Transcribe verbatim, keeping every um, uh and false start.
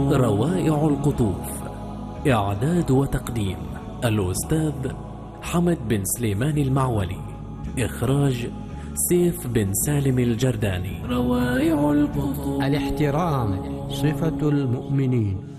روائع القطوف. إعداد وتقديم الأستاذ حمد بن سليمان المعولي. إخراج سيف بن سالم الجرداني. روائع القطوف. الاحترام صفة المؤمنين.